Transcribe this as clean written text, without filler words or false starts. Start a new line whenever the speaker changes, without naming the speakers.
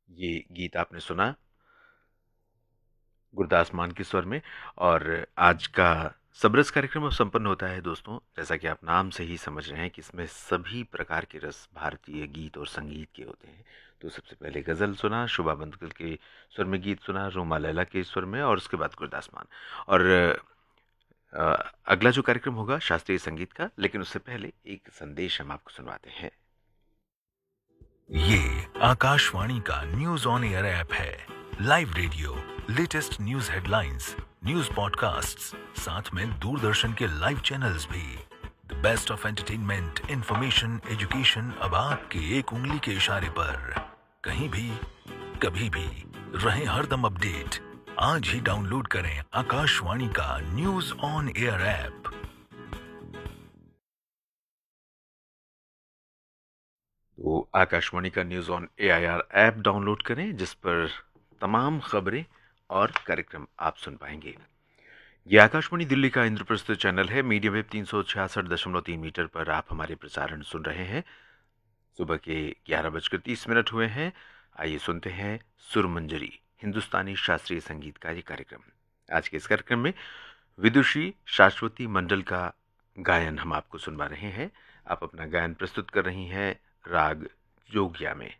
ये गीत आपने सुना गुरदास मान के स्वर में। और आज का सबरस कार्यक्रम अब संपन्न होता है दोस्तों। जैसा कि आप नाम से ही समझ रहे हैं कि इसमें सभी प्रकार के रस भारतीय गीत और संगीत के होते हैं। तो सबसे पहले गज़ल सुना, शुभा बंदगल के स्वर में गीत सुना, रोमा लैला के स्वर में, और उसके बाद गुरदास मान। और अगला जो कार्यक्रम होगा शास्त्रीय संगीत का, लेकिन उससे पहले एक संदेश हम आपको सुनवाते हैं।
ये आकाशवाणी का न्यूज ऑन एयर ऐप है। Live radio, latest news headlines, news podcasts, साथ में दूरदर्शन के लाइव चैनल्स भी। The best of entertainment, information, education अब आपके एक उंगली के इशारे पर। कहीं भी, कभी भी, रहें हरदम अपडेट। आज ही डाउनलोड करें आकाशवाणी का न्यूज ऑन एयर ऐप।
तो आकाशवाणी का news on AIR app download करें, जिस पर तमाम खबरें और कार्यक्रम आप सुन पाएंगे। ये आकाशवाणी दिल्ली का इंद्रप्रस्थ चैनल है। मीडियम वेव 366.3 मीटर पर आप हमारे प्रसारण सुन रहे हैं। सुबह के 11:30 हुए हैं। आइए सुनते हैं सुरमंजरी, हिंदुस्तानी शास्त्रीय संगीत का ये कार्यक्रम। आज के इस कार्यक्रम में विदुषी शाश्वती मंडल का गायन हम आपको सुनवा रहे हैं। आप अपना गायन प्रस्तुत कर रही हैं राग जोगिया में।